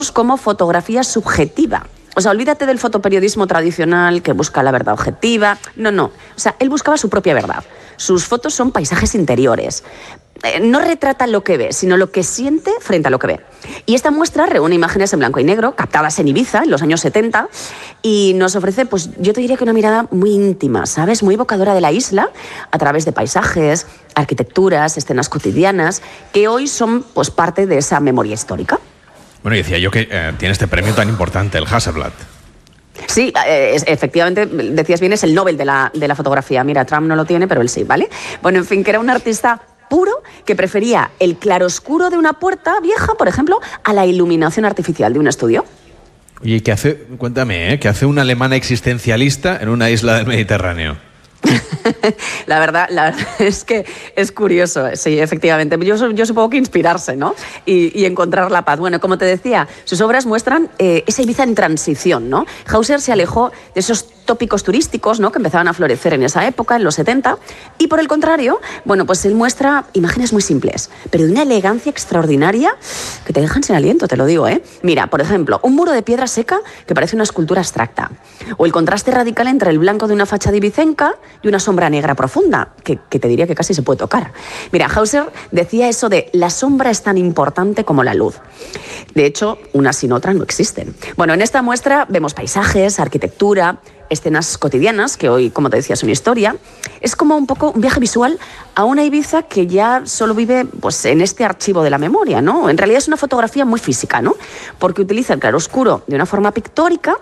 como fotografía subjetiva. O sea, olvídate del fotoperiodismo tradicional que busca la verdad objetiva. No. O sea, él buscaba su propia verdad. Sus fotos son paisajes interiores. No retrata lo que ve, sino lo que siente frente a lo que ve. Y esta muestra reúne imágenes en blanco y negro, captadas en Ibiza en los años 70, y nos ofrece, pues yo te diría que una mirada muy íntima, ¿sabes? Muy evocadora de la isla, a través de paisajes, arquitecturas, escenas cotidianas, que hoy son pues parte de esa memoria histórica. Bueno, y decía yo que tiene este premio tan importante, el Hasselblad. Sí, efectivamente, decías bien, es el Nobel de la fotografía. Mira, Trump no lo tiene, pero él sí, ¿vale? Bueno, en fin, que era un artista puro que prefería el claroscuro de una puerta vieja, por ejemplo, a la iluminación artificial de un estudio. Oye, ¿qué hace, cuéntame, qué hace una alemana existencialista en una isla del Mediterráneo? La verdad es que es curioso, sí, efectivamente. Yo supongo que inspirarse, ¿no? Y encontrar la paz. Bueno, como te decía, sus obras muestran esa Ibiza en transición, ¿no? Hauser se alejó de esos tópicos turísticos, ¿no?, que empezaban a florecer en esa época, en los 70, y por el contrario, bueno, pues él muestra imágenes muy simples, pero de una elegancia extraordinaria que te dejan sin aliento, te lo digo, ¿eh? Mira, por ejemplo, un muro de piedra seca que parece una escultura abstracta, o el contraste radical entre el blanco de una fachada ibicenca y una sombra negra profunda, que te diría que casi se puede tocar. Mira, Hauser decía eso de la sombra es tan importante como la luz. De hecho, una sin otra no existen. Bueno, en esta muestra vemos paisajes, arquitectura, escenas cotidianas, que hoy, como te decía, son historia. Es como un poco un viaje visual a una Ibiza que ya solo vive pues, en este archivo de la memoria, ¿no? En realidad es una fotografía muy física, ¿no? Porque utiliza el claroscuro de una forma pictórica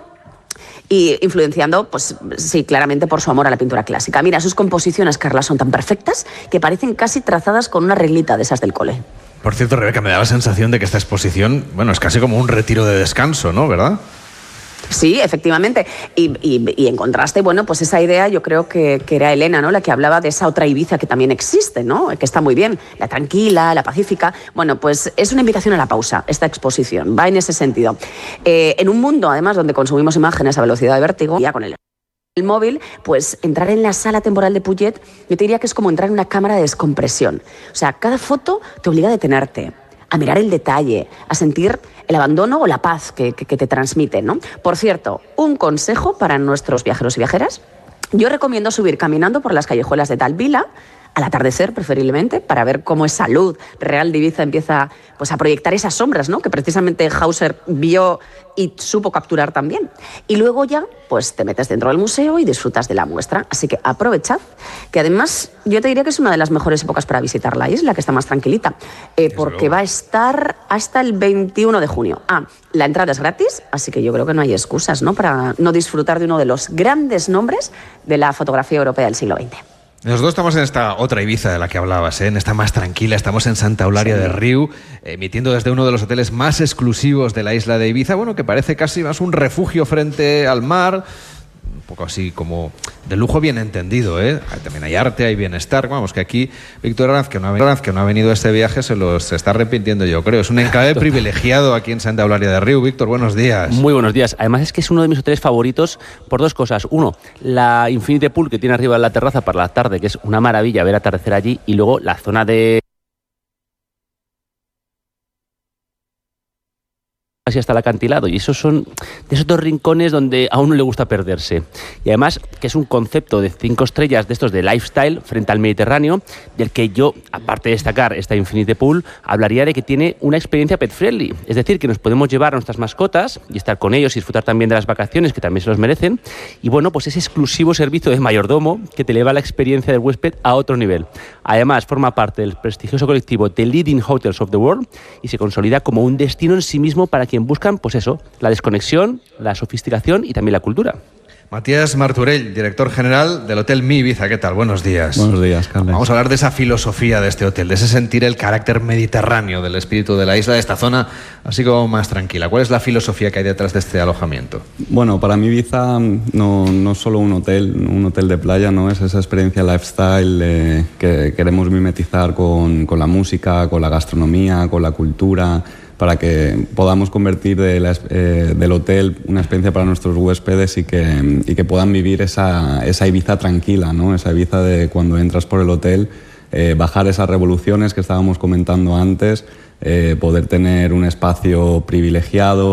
y influenciando, pues sí, claramente por su amor a la pintura clásica. Mira, sus composiciones, Carla, son tan perfectas que parecen casi trazadas con una reglita de esas del cole. Por cierto, Rebeca, me da la sensación de que esta exposición, bueno, es casi como un retiro de descanso, ¿no? ¿Verdad? Sí, efectivamente. Y en contraste, bueno, pues esa idea yo creo que era Elena, ¿no?, la que hablaba de esa otra Ibiza que también existe, ¿no?, que está muy bien, la tranquila, la pacífica. Bueno, pues es una invitación a la pausa, esta exposición, va en ese sentido. En un mundo, además, donde consumimos imágenes a velocidad de vértigo, ya con el móvil, pues entrar en la sala temporal de Puget, yo te diría que es como entrar en una cámara de descompresión. O sea, cada foto te obliga a detenerte, a mirar el detalle, a sentir el abandono o la paz que te transmiten, ¿no? Por cierto, un consejo para nuestros viajeros y viajeras. Yo recomiendo subir caminando por las callejuelas de Tal Vila, al atardecer preferiblemente, para ver cómo esa luz real de Ibiza empieza pues, a proyectar esas sombras, ¿no?, que precisamente Hauser vio y supo capturar también. Y luego ya pues te metes dentro del museo y disfrutas de la muestra. Así que aprovechad, que además yo te diría que es una de las mejores épocas para visitar la isla, que está más tranquilita, porque va a estar hasta el 21 de junio. La entrada es gratis, así que yo creo que no hay excusas, ¿no?, para no disfrutar de uno de los grandes nombres de la fotografía europea del siglo XX. Nosotros estamos en esta otra Ibiza de la que hablabas, en esta más tranquila. Estamos en Santa Eulalia de Riu, emitiendo desde uno de los hoteles más exclusivos de la isla de Ibiza, bueno, que parece casi más un refugio frente al mar, un poco así como de lujo bien entendido, ¿eh? También hay arte, hay bienestar. Vamos, que aquí Víctor Arranz, que no ha venido a este viaje, se está arrepintiendo, yo creo. Es un enclave privilegiado aquí en Santa Eulalia de Riu. Víctor, buenos días. Muy buenos días. Además es que es uno de mis hoteles favoritos por dos cosas. Uno, la Infinity Pool que tiene arriba en la terraza para la tarde, que es una maravilla ver atardecer allí, y luego la zona de así hasta el acantilado, y esos son de esos dos rincones donde a uno le gusta perderse. Y además que es un concepto de 5 estrellas de estos de lifestyle frente al Mediterráneo, del que yo, aparte de destacar esta Infinity Pool, hablaría de que tiene una experiencia pet friendly, es decir, que nos podemos llevar a nuestras mascotas y estar con ellos y disfrutar también de las vacaciones, que también se los merecen. Y bueno, pues ese exclusivo servicio de mayordomo que te eleva la experiencia del huésped a otro nivel. Además, forma parte del prestigioso colectivo The Leading Hotels of the World y se consolida como un destino en sí mismo para quien buscan, pues eso, la desconexión, la sofisticación y también la cultura. Matías Marturell, director general del Hotel Mi Ibiza. ¿Qué tal? Buenos días. Buenos días, Carles. Vamos a hablar de esa filosofía de este hotel, de ese sentir el carácter mediterráneo del espíritu de la isla, de esta zona así como más tranquila. ¿Cuál es la filosofía que hay detrás de este alojamiento? Bueno, para mí Ibiza no es solo un hotel de playa, ¿no? Es esa experiencia lifestyle que queremos mimetizar con la música, con la gastronomía, con la cultura, para que podamos convertir del hotel una experiencia para nuestros huéspedes y que puedan vivir esa Ibiza tranquila, ¿no? Esa Ibiza de cuando entras por el hotel, bajar esas revoluciones que estábamos comentando antes, poder tener un espacio privilegiado,